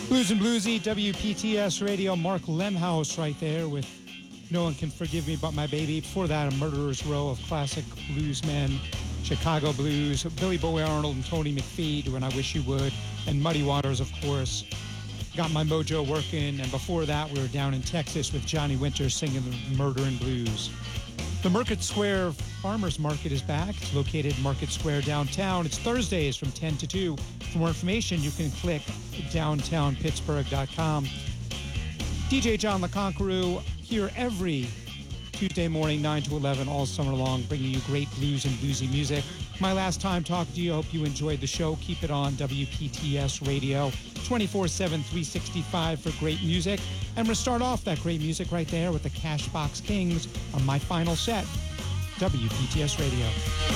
Blues and Bluesy, WPTS Radio, Mark Lemhouse right there with No One Can Forgive Me But My Baby. Before that, a murderer's row of classic bluesmen, Chicago Blues, Billy Boy Arnold and Tony McPhee doing I Wish You Would, and Muddy Waters, of course. Got My Mojo Working, and before that, we were down in Texas with Johnny Winter singing the Murder and Blues. The Market Square Farmers Market is back. It's located in Market Square downtown. It's Thursdays from 10 to 2. For more information, you can click downtownpittsburgh.com. DJ John LeConquerou here every Tuesday morning, 9 to 11, all summer long, bringing you great blues and bluesy music. My last time talking to you, I hope you enjoyed the show. Keep it on WPTS Radio, 24/7, 365 for great music. And we'll start off that great music right there with the Cashbox Kings on my final set, WPTS Radio.